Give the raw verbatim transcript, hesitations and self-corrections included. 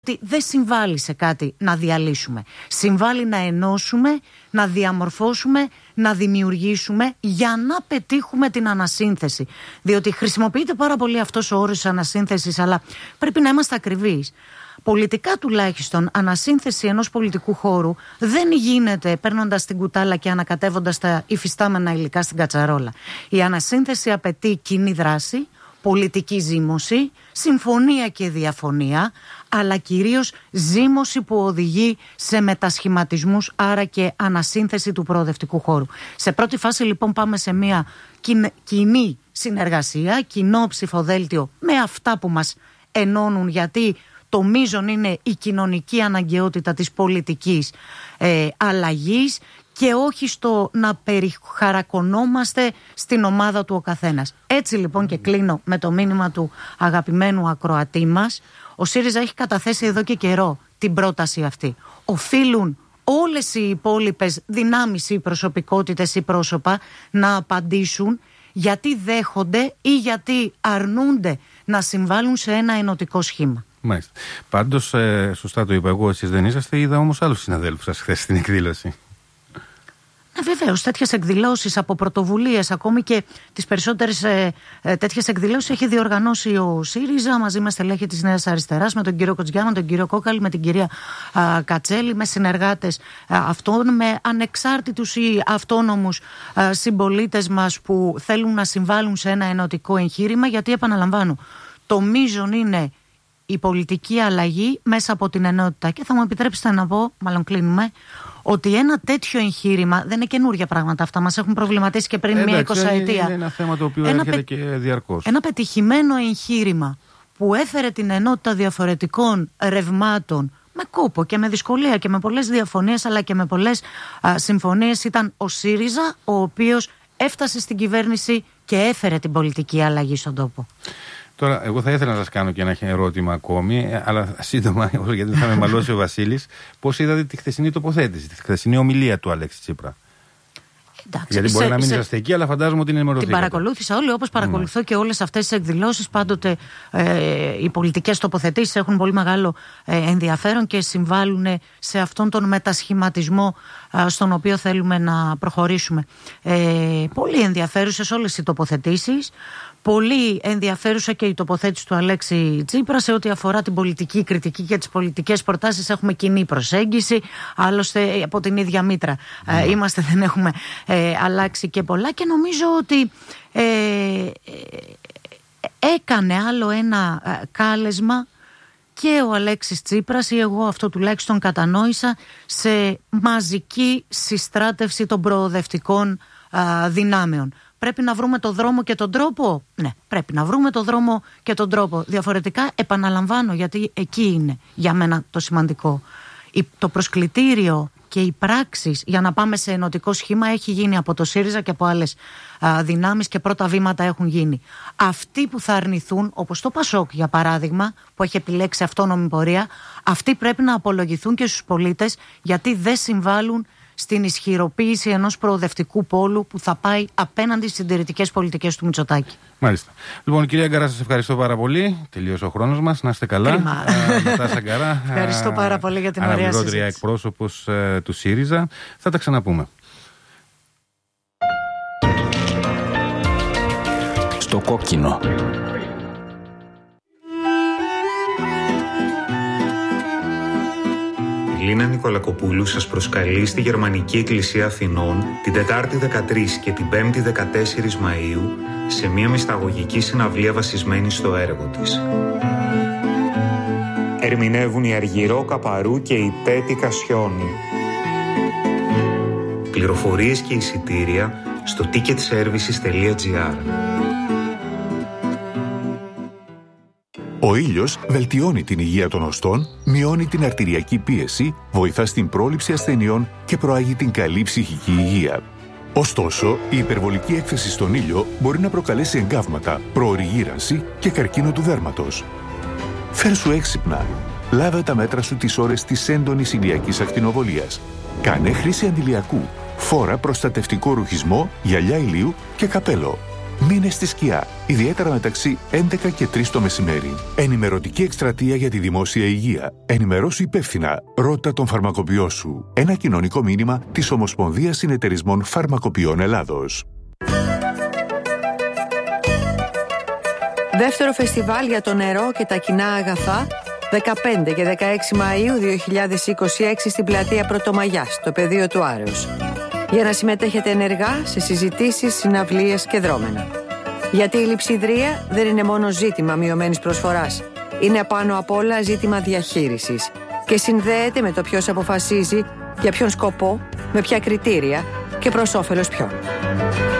ότι δεν συμβάλλει σε κάτι να διαλύσουμε. Συμβάλλει να ενώσουμε, να διαμορφώσουμε, να δημιουργήσουμε για να πετύχουμε την ανασύνθεση. Διότι χρησιμοποιείται πάρα πολύ αυτός ο όρος της ανασύνθεσης, αλλά πρέπει να είμαστε ακριβείς. Πολιτικά τουλάχιστον, ανασύνθεση ενός πολιτικού χώρου δεν γίνεται παίρνοντας την κουτάλα και ανακατεύοντας τα υφιστάμενα υλικά στην κατσαρόλα. Η ανασύνθεση απαιτεί κοινή δράση, πολιτική ζήμωση, συμφωνία και διαφωνία, αλλά κυρίως ζήμωση που οδηγεί σε μετασχηματισμούς, άρα και ανασύνθεση του προοδευτικού χώρου. Σε πρώτη φάση λοιπόν πάμε σε μια κοινή συνεργασία, κοινό ψηφοδέλτιο με αυτά που μας ενώνουν, γιατί το μείζον είναι η κοινωνική αναγκαιότητα της πολιτικής ε, αλλαγής και όχι στο να περιχαρακωνόμαστε στην ομάδα του ο καθένας. Έτσι λοιπόν, και κλείνω με το μήνυμα του αγαπημένου ακροατή μας, ο ΣΥΡΙΖΑ έχει καταθέσει εδώ και καιρό την πρόταση αυτή. Οφείλουν όλες οι υπόλοιπες δυνάμεις ή προσωπικότητες ή πρόσωπα να απαντήσουν γιατί δέχονται ή γιατί αρνούνται να συμβάλλουν σε ένα ενωτικό σχήμα. Μάλιστα. Πάντως, ε, σωστά το είπα εγώ, εσείς δεν είσαστε, είδα όμως άλλους συναδέλφους σας χθες στην εκδήλωση. Ναι, βεβαίως, τέτοιες εκδηλώσεις από πρωτοβουλίες, ακόμη και τις περισσότερες ε, ε, τέτοιες εκδηλώσεις έχει διοργανώσει ο ΣΥΡΙΖΑ μαζί με στελέχη της Νέας Αριστεράς, με τον κύριο Κοτζιά, με τον κύριο Κόκαλη, με την κυρία α, Κατσέλη, με συνεργάτες α, αυτών, με ανεξάρτητους ή αυτόνομους α, συμπολίτες μας που θέλουν να συμβάλλουν σε ένα ενωτικό εγχείρημα, γιατί επαναλαμβάνω, το μείζον είναι η πολιτική αλλαγή μέσα από την ενότητα. Και θα μου επιτρέψετε να πω, μάλλον κλείνουμε, ότι ένα τέτοιο εγχείρημα δεν είναι καινούργια πράγματα αυτά. Μας έχουν προβληματίσει και πριν μία εικοσαετία. Είναι ένα θέμα το οποίο ένα έρχεται πε... και διαρκώς. Ένα πετυχημένο εγχείρημα που έφερε την ενότητα διαφορετικών ρευμάτων με κόπο και με δυσκολία και με πολλές διαφωνίες, αλλά και με πολλές α, συμφωνίες, ήταν ο ΣΥΡΙΖΑ, ο οποίος έφτασε στην κυβέρνηση και έφερε την πολιτική αλλαγή στον τόπο. Τώρα, εγώ θα ήθελα να σας κάνω και ένα ερώτημα ακόμη, αλλά σύντομα, γιατί θα με μαλώσει ο Βασίλης. Πώς είδατε τη χθεσινή τοποθέτηση, τη χθεσινή ομιλία του Αλέξη Τσίπρα? Εντάξει, γιατί μπορεί σε, να μην σε, είσαστε εκεί, αλλά φαντάζομαι ότι είναι ενημερωθήκατε. Την παρακολούθησα όλη, όπως παρακολουθώ mm. και όλες αυτές τις εκδηλώσεις. Πάντοτε ε, οι πολιτικές τοποθετήσεις έχουν πολύ μεγάλο ε, ενδιαφέρον και συμβάλλουν σε αυτόν τον μετασχηματισμό ε, στον οποίο θέλουμε να προχωρήσουμε. Ε, πολύ ενδιαφέρουσες όλες οι τοποθετήσεις. Πολύ ενδιαφέρουσα και η τοποθέτηση του Αλέξη Τσίπρα σε ό,τι αφορά την πολιτική κριτική και τις πολιτικές προτάσεις. Έχουμε κοινή προσέγγιση, άλλωστε από την ίδια μήτρα mm. ε, είμαστε, δεν έχουμε ε, αλλάξει και πολλά, και νομίζω ότι ε, ε, έκανε άλλο ένα ε, κάλεσμα και ο Αλέξης Τσίπρας, ή εγώ αυτό τουλάχιστον κατανόησα, σε μαζική συστράτευση των προοδευτικών ε, δυνάμεων. Πρέπει να βρούμε το δρόμο και τον τρόπο. Ναι, πρέπει να βρούμε το δρόμο και τον τρόπο. Διαφορετικά, επαναλαμβάνω, γιατί εκεί είναι για μένα το σημαντικό. Το προσκλητήριο και οι πράξεις για να πάμε σε ενωτικό σχήμα έχει γίνει από το ΣΥΡΙΖΑ και από άλλες α, δυνάμεις, και πρώτα βήματα έχουν γίνει. Αυτοί που θα αρνηθούν, όπως το ΠΑΣΟΚ για παράδειγμα, που έχει επιλέξει αυτόνομη πορεία, αυτοί πρέπει να απολογηθούν και στους πολίτες, γιατί δεν συμβάλλουν στην ισχυροποίηση ενός προοδευτικού πόλου που θα πάει απέναντι στις συντηρητικές πολιτικές του Μητσοτάκη. Μάλιστα. Λοιπόν, κυρία Γκαρά, σας ευχαριστώ πάρα πολύ. Τελείωσε ο χρόνος μας. Να είστε καλά. Νατάσα Γκαρά. Ευχαριστώ πάρα πολύ για την ωραία συζήτηση. Αναπληρώτρια εκπρόσωπος ε, του ΣΥΡΙΖΑ. Θα τα ξαναπούμε. Στο κόκκινο. Η Λίνα Νικολακοπούλου σας προσκαλεί στη Γερμανική Εκκλησία Αθηνών την Τετάρτη δεκατρείς και την Πέμπτη δεκατέσσερις Μαΐου σε μια μυσταγωγική συναυλία βασισμένη στο έργο της. Ερμηνεύουν η Αργυρό Καπαρού και η Τέτη Κασιόνη. Πληροφορίες και εισιτήρια στο ticket services τελεία gr. Ο ήλιος βελτιώνει την υγεία των οστών, μειώνει την αρτηριακή πίεση, βοηθά στην πρόληψη ασθενειών και προάγει την καλή ψυχική υγεία. Ωστόσο, η υπερβολική έκθεση στον ήλιο μπορεί να προκαλέσει εγκάβματα, προοριγύρανση και καρκίνο του δέρματος. Φέρσου έξυπνα. Λάβε τα μέτρα σου τις ώρες της έντονης ηλιακής ακτινοβολίας. Κάνε χρήση αντιλιακού. Φόρα προστατευτικό ρουχισμό, γυαλιά ηλίου και καπέλο. Μείνε στη σκιά, ιδιαίτερα μεταξύ έντεκα και τρεις το μεσημέρι. Ενημερωτική εκστρατεία για τη δημόσια υγεία. Ενημερώσου υπεύθυνα. Ρώτα τον φαρμακοποιό σου. Ένα κοινωνικό μήνυμα της Ομοσπονδίας Συνεταιρισμών Φαρμακοποιών Ελλάδος. Δεύτερο φεστιβάλ για το νερό και τα κοινά αγαθά, δεκαπέντε και δεκαέξι Μαΐου δύο χιλιάδες είκοσι έξι στην πλατεία Πρωτομαγιάς, στο πεδίο του Άρεως. Για να συμμετέχετε ενεργά σε συζητήσεις, συναυλίες και δρόμενα. Γιατί η λειψιδρία δεν είναι μόνο ζήτημα μειωμένης προσφοράς. Είναι πάνω απ' όλα ζήτημα διαχείρισης και συνδέεται με το ποιος αποφασίζει, για ποιον σκοπό, με ποια κριτήρια και προς όφελος ποιον.